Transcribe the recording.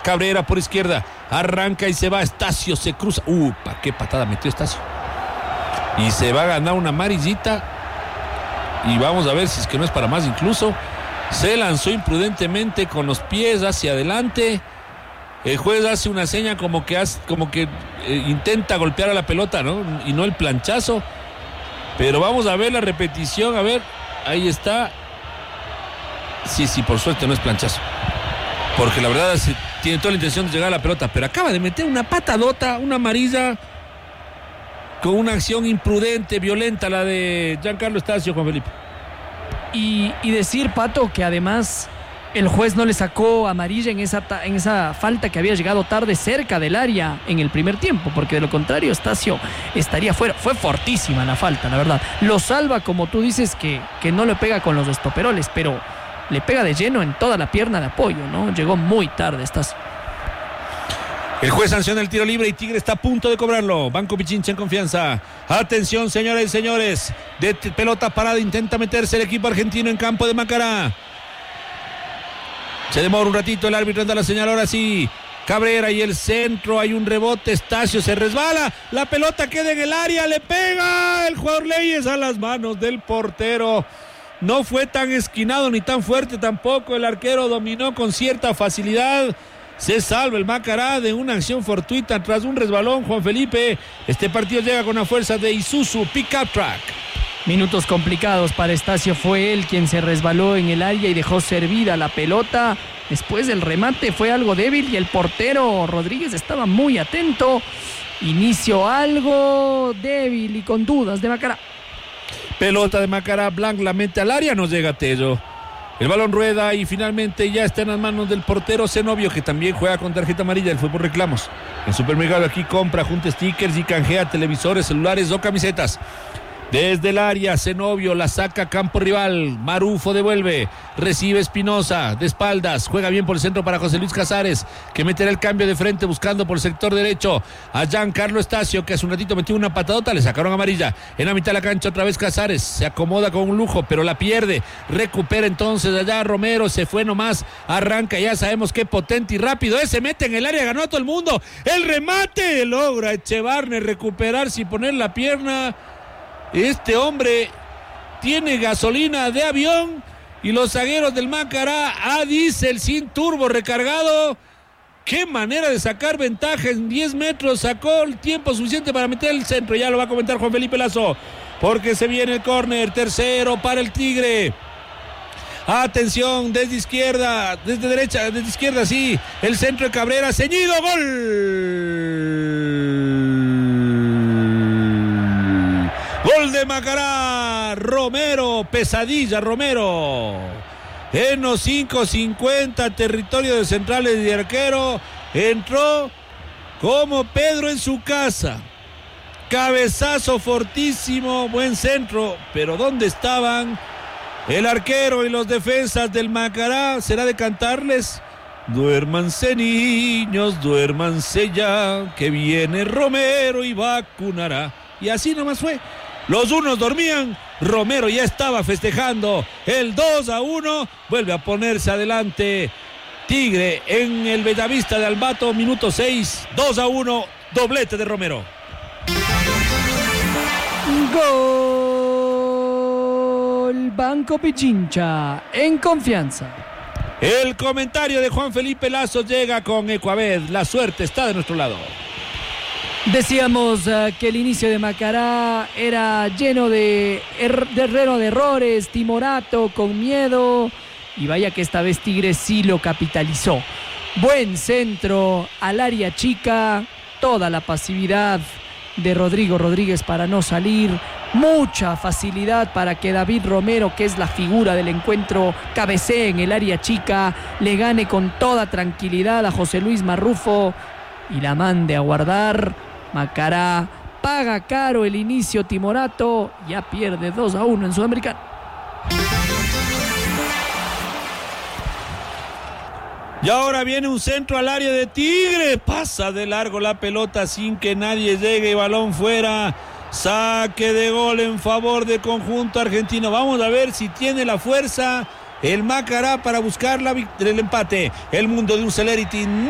Cabrera por izquierda, arranca y se va. Estacio se cruza. ¡Qué patada metió Estacio! Y se va a ganar una amarillita. Y vamos a ver si es que no es para más incluso. Se lanzó imprudentemente con los pies hacia adelante. El juez hace una seña como que intenta golpear a la pelota, ¿no? Y no el planchazo. Pero vamos a ver la repetición. A ver, ahí está. Sí, por suerte no es planchazo. Porque la verdad tiene toda la intención de llegar a la pelota. Pero acaba de meter una patadota, una amarilla, con una acción imprudente, violenta, la de Giancarlo Estacio, Juan Felipe. Y decir, Pato, que además el juez no le sacó amarilla en esa falta que había llegado tarde cerca del área en el primer tiempo, porque de lo contrario Estacio estaría fuera. Fue fortísima la falta, la verdad. Lo salva, como tú dices, que no le pega con los estoperoles, pero le pega de lleno en toda la pierna de apoyo, ¿no? Llegó muy tarde Estacio. El juez sanciona el tiro libre y Tigre está a punto de cobrarlo. Banco Pichincha en confianza. Atención, señoras y señores. De pelota parada intenta meterse el equipo argentino en campo de Macará. Se demora un ratito, el árbitro da la señal, ahora sí. Cabrera y el centro, hay un rebote, Estacio se resbala, la pelota queda en el área, le pega el jugador Leyes a las manos del portero. No fue tan esquinado ni tan fuerte tampoco, el arquero dominó con cierta facilidad. Se salva el Macará de una acción fortuita tras un resbalón, Juan Felipe. Este partido llega con la fuerza de Isuzu Pickup Truck. Minutos complicados para Estacio, fue él quien se resbaló en el área y dejó servida la pelota. Después del remate fue algo débil y el portero Rodríguez estaba muy atento. Inicio algo débil y con dudas de Macará. Pelota de Macará, Blanc la mete al área, no llega Tello. El balón rueda y finalmente ya está en las manos del portero Zenobio, que también juega con tarjeta amarilla. Él fue por reclamos. En Supermercado Aquí compra, junta stickers y canjea televisores, celulares o camisetas. Desde el área, Zenobio la saca a campo rival. Marufo devuelve, recibe Espinosa de espaldas, juega bien por el centro para José Luis Casares, que meterá el cambio de frente buscando por el sector derecho a Giancarlo Estacio, que hace un ratito metió una patadota, le sacaron amarilla. En la mitad de la cancha otra vez Casares, se acomoda con un lujo, pero la pierde. Recupera entonces allá Romero, se fue nomás, arranca, ya sabemos qué potente y rápido es, se mete en el área, ganó a todo el mundo. El remate, logra Echevarne recuperarse y poner la pierna. Este hombre tiene gasolina de avión y los zagueros del Macará a diésel sin turbo recargado. Qué manera de sacar ventaja en 10 metros. Sacó el tiempo suficiente para meter el centro. Ya lo va a comentar Juan Felipe Lazo, porque se viene el córner. Tercero para el Tigre. Atención, desde izquierda, desde derecha, desde izquierda, sí. El centro de Cabrera, ceñido, gol. Gol de Macará, Romero, pesadilla Romero. En los 5:50, territorio de centrales y de arquero. Entró como Pedro en su casa. Cabezazo fortísimo, buen centro. Pero ¿dónde estaban el arquero y los defensas del Macará? ¿Será de cantarles? Duérmanse niños, duérmanse ya, que viene Romero y vacunará. Y así nomás fue. Los unos dormían, Romero ya estaba festejando el 2-1, vuelve a ponerse adelante Tigre en el Bellavista de Ambato, minuto 6, 2-1, doblete de Romero. Gol Banco Pichincha, en confianza. El comentario de Juan Felipe Lazo llega con Ecuaved, la suerte está de nuestro lado. Decíamos que el inicio de Macará era lleno de errores, timorato, con miedo, y vaya que esta vez Tigre sí lo capitalizó. Buen centro al área chica, toda la pasividad de Rodrigo Rodríguez para no salir, mucha facilidad para que David Romero, que es la figura del encuentro, cabecee en el área chica, le gane con toda tranquilidad a José Luis Marrufo y la mande a guardar. Macará paga caro el inicio timorato, ya pierde 2-1 en Sudamericana. Y ahora viene un centro al área de Tigre, pasa de largo la pelota sin que nadie llegue, balón fuera, saque de gol en favor del conjunto argentino. Vamos a ver si tiene la fuerza el Macará para buscar el empate. El mundo de un Celerity